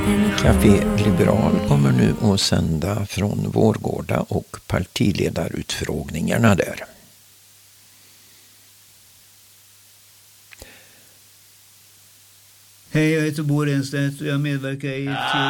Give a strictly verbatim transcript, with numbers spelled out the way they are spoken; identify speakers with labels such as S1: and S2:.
S1: Café Liberal kommer nu att sända från Vårgårda och partiledarutfrågningarna där.
S2: Hej, jag heter Bo Renstedt och jag medverkar i